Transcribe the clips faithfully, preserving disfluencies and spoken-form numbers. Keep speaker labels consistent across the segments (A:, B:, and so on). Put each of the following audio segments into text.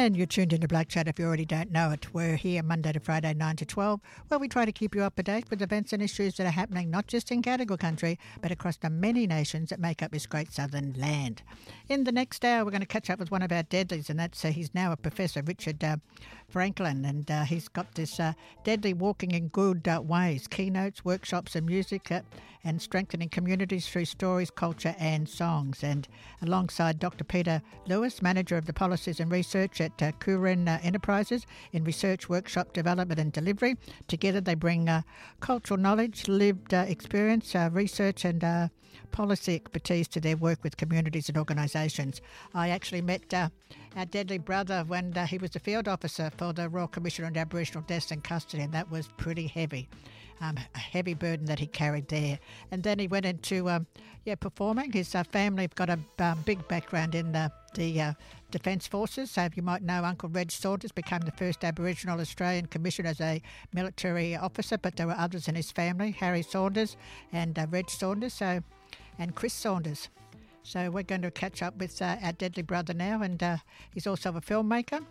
A: And you're tuned into Black Chat if you already don't know it. We're here Monday to Friday, nine to twelve, where we try to keep you up to date with events and issues that are happening not just in Gadigal country, but across the many nations that make up this great southern land. In the next hour, we're going to catch up with one of our deadlies, and that's uh, he's now a professor, Richard uh, Franklin, and uh, he's got this uh, deadly walking in good uh, ways, keynotes, workshops and music, uh, and strengthening communities through stories, culture and songs. And alongside Doctor Peter Lewis, manager of the policies and research at uh, Kurin uh, Enterprises in research, workshop, development and delivery. Together they bring uh, cultural knowledge, lived uh, experience, uh, research and uh, policy expertise to their work with communities and organisations. I actually met uh, our deadly brother when uh, he was the field officer for the Royal Commission on Aboriginal Deaths in Custody, and that was pretty heavy, um, a heavy burden that he carried there. And then he went into um, yeah performing. His uh, family have got a um, big background in the, the uh, Defence Forces. So you might know Uncle Reg Saunders became the first Aboriginal Australian commissioned as a military officer, but there were others in his family, Harry Saunders and uh, Reg Saunders, so and Chris Saunders. So we're going to catch up with uh, our deadly brother now, and uh, he's also a filmmaker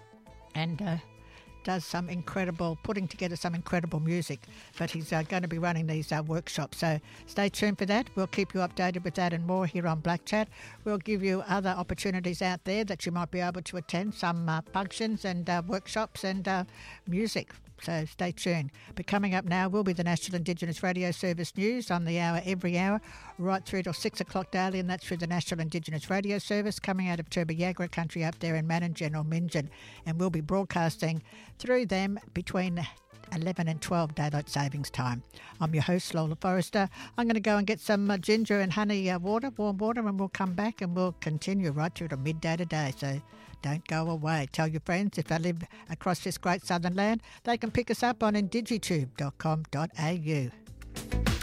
A: and uh, does some incredible, putting together some incredible music, but he's uh, going to be running these uh, workshops. So stay tuned for that. We'll keep you updated with that and more here on Black Chat. We'll give you other opportunities out there that you might be able to attend, some uh, functions and uh, workshops and uh, music. So stay tuned. But coming up now will be the National Indigenous Radio Service news on the hour every hour, right through till six o'clock daily, and that's through the National Indigenous Radio Service coming out of Turbo-Yagra country up there in Manningen or Minjin, and we'll be broadcasting through them between eleven and twelve daylight savings time. I'm your host, Lola Forrester. I'm going to go and get some uh, ginger and honey uh, water, warm water, and we'll come back and we'll continue right through to midday today. So don't go away. Tell your friends if they live across this great southern land, they can pick us up on indigitube dot com dot a u.